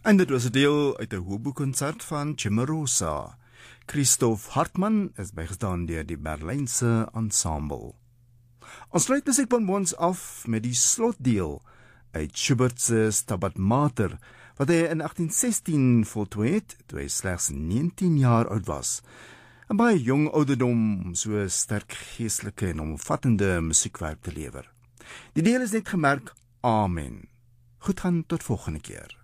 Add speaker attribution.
Speaker 1: En dit was 'n deel uit 'n hoboekonsert van Cimarosa. Christoph Hartmann is bygestaan deur die Berlynse ensemble. Ons sluit musiekbonbons af met die slotdeel uit Schubert se Stabat Mater, wat hy in 1816 voltooi het, toe hy slegs 19 jaar oud was. 'n baie jong ouderdom om so sterk geestelike en omvattende musiekwerk te lewer. Die deel is net gemerk Amen. Goed gaan tot volgende keer.